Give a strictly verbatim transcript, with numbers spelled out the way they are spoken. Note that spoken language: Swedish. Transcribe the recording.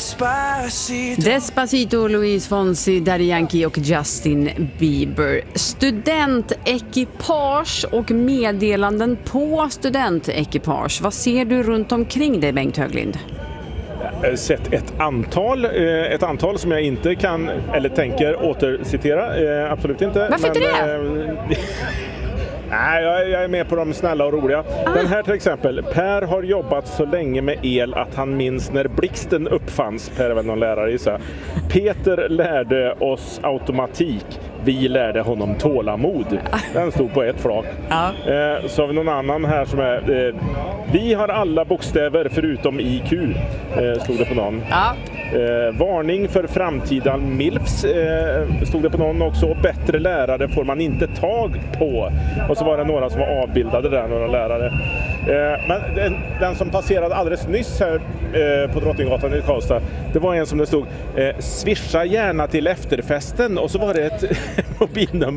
Despacito. Despacito, Luis Fonsi, Daddy Yankee och Justin Bieber. Studentekipage och meddelanden på studentekipage. Vad ser du runt omkring dig, Bengt Höglind? Jag har sett ett antal, ett antal som jag inte kan eller tänker återcitera. Absolut inte. Varför men, inte det? Nej, jag är med på de snälla och roliga. Ah. Den här till exempel. Per har jobbat så länge med el att han minns när blixten uppfanns. Per är väl någon lärare i så. Peter lärde oss automatik. Vi lärde honom tålamod. Den stod på ett flak. Ja. Eh, så har vi någon annan här som är... Eh, vi har alla bokstäver förutom I Q. Eh, stod det på någon. Ja. Eh, varning för framtida milfs eh, stod det på någon också. Bättre lärare får man inte tag på. Och så var det några som var avbildade där, några lärare. Eh, men den, den som passerade alldeles nyss här eh, på Drottninggatan i Karlstad, det var en som det stod eh, swisha gärna till efterfesten, och så var det ett mobilnummer